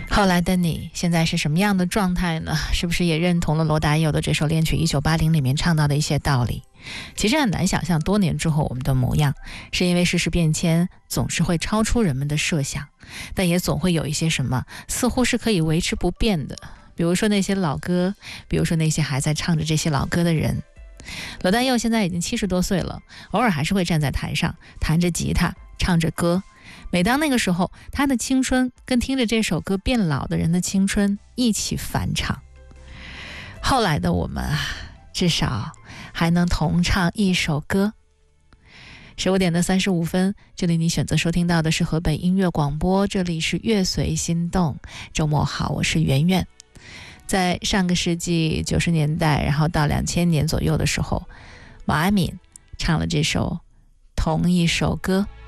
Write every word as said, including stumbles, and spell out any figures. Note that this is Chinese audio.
后来的你现在是什么样的状态呢？是不是也认同了罗大佑的这首恋曲一九八零里面唱到的一些道理？其实很难想象多年之后我们的模样，是因为世事变迁总是会超出人们的设想，但也总会有一些什么似乎是可以维持不变的，比如说那些老歌，比如说那些还在唱着这些老歌的人。罗大佑现在已经七十多岁了，偶尔还是会站在台上弹着吉他唱着歌，每当那个时候，他的青春跟听着这首歌变老的人的青春一起返场。后来的我们啊，至少还能同唱一首歌。十五点的三十五分，这里你选择收听到的是河北音乐广播，这里是乐随心动。周末好，我是圆圆。在上个世纪九十年代，然后到两千年左右的时候，毛阿敏唱了这首同一首歌。